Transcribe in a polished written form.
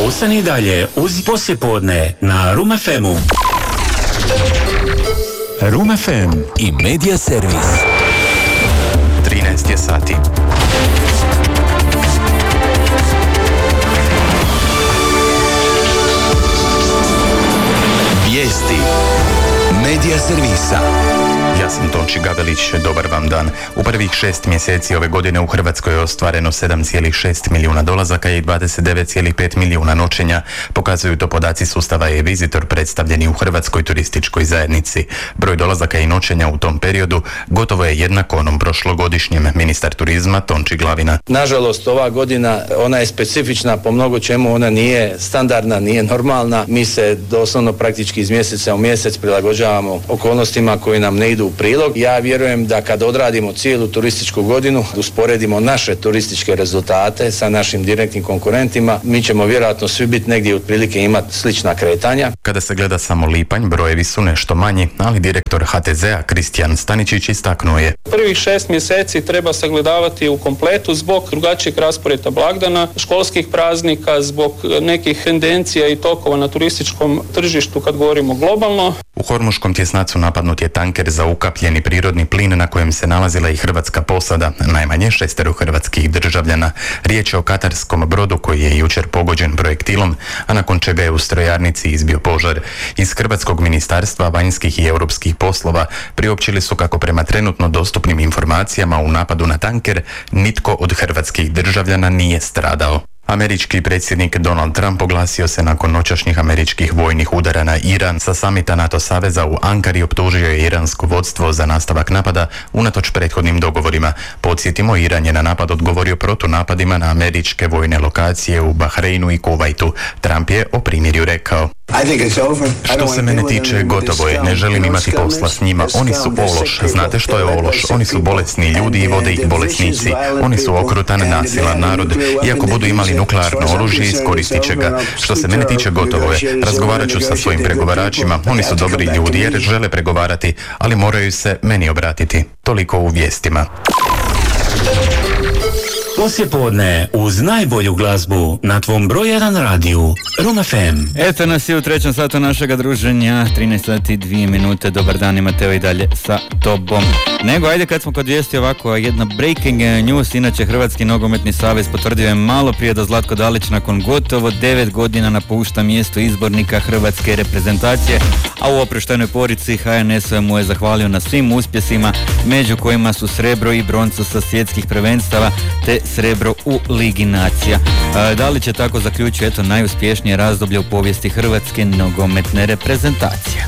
Ostani dalje uz poslijepodne na Room FM-u. Room FM i Media Servis. 13 je sati. Vijesti Media Servisa. Ja sam Tonči Gavelić, dobar vam dan. U prvih 6 mjeseci ove godine u Hrvatskoj je ostvareno 7,6 milijuna dolazaka i 29,5 milijuna noćenja. Pokazuju to podaci sustava e-Visitor predstavljeni u Hrvatskoj turističkoj zajednici. Broj dolazaka i noćenja u tom periodu gotovo je jednak onom prošlogodišnjem. Ministar turizma Tonči Glavina. Nažalost, ova godina, ona je specifična po mnogo čemu, ona nije standardna, nije normalna. Mi se doslovno praktički iz mjeseca u mjesec prilagođavamo okolnostima koji nam ne idu u prilog. Ja vjerujem da kad odradimo cijelu turističku godinu, usporedimo naše turističke rezultate sa našim direktnim konkurentima, mi ćemo vjerojatno svi biti negdje otprilike imati slična kretanja. Kada se gleda samo lipanj, brojevi su nešto manji, ali direktor HTZ-a Kristijan Staničić istaknuo je. Prvih 6 mjeseci treba sagledavati u kompletu zbog drugačijeg rasporeda blagdana, školskih praznika, zbog nekih tendencija i tokova na turističkom tržištu kad govorimo globalno. U Hormuškom tjesnacu napadnut je tanker za ukapljeni prirodni plin na kojem se nalazila i hrvatska posada, najmanje 6 hrvatskih državljana. Riječ je o katarskom brodu koji je jučer pogođen projektilom, a nakon čega je u strojarnici izbio požar. Iz Hrvatskog ministarstva vanjskih i europskih poslova priopćili su kako prema trenutno dostupnim informacijama u napadu na tanker nitko od hrvatskih državljana nije stradao. Američki predsjednik Donald Trump oglasio se nakon noćašnjih američkih vojnih udara na Iran. Sa samita NATO saveza u Ankari optužio je iransko vodstvo za nastavak napada unatoč prethodnim dogovorima. Podsjetimo, Iran je na napad odgovorio protunapadima na američke vojne lokacije u Bahreinu i Kuvajtu. Trump je o primirju rekao: što se mene tiče, gotovo je. Ne želim imati posla s njima. Oni su ološ. Znate što je ološ? Oni su bolesni ljudi i vode ih bolesnici. Oni su okrutan, nasilan narod. Iako budu imali nuklearno oružje, iskoristit će ga. Što se mene tiče, gotovo je. Razgovarat ću sa svojim pregovaračima. Oni su dobri ljudi jer žele pregovarati, ali moraju se meni obratiti. Toliko u vijestima. Poslijepodne uz najbolju glazbu na tvom broj 1 radiju Room FM. Eto nas i u trećem satu našega druženja, 13 sati 2 minute. Dobar dan, Mateo i dalje sa tobom. Nego, ajde kad smo kod vijesti, ovako jedna breaking news. Inače, Hrvatski nogometni savez potvrdio je malo prije da Zlatko Dalić nakon gotovo 9 godina napušta mjesto izbornika hrvatske reprezentacije, a u oproštajnoj porici HNS mu je zahvalio na svim uspjesima, među kojima su srebro i broncu sa svjetskih prvenstava te srebro u Ligi nacija. Dalić je tako zaključio najuspješnije razdoblje u povijesti hrvatske nogometne reprezentacije.